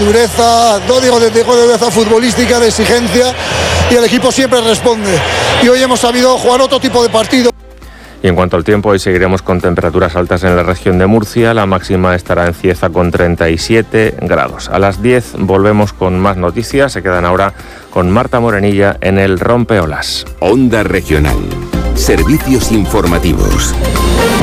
dureza, no digo de dureza futbolística, de exigencia, y el equipo siempre responde. Y hoy hemos sabido jugar otro tipo de partido. Y en cuanto al tiempo, hoy seguiremos con temperaturas altas en la región de Murcia. La máxima estará en Cieza con 37 grados. A las 10 volvemos con más noticias. Se quedan ahora con Marta Morenilla en el Rompeolas. Onda Regional. Servicios informativos.